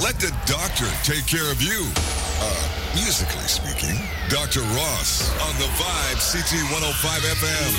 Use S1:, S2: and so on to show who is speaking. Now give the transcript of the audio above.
S1: Let the doctor take care of you. Musically speaking, Dr. Ross on the Vibe CT 105 FM.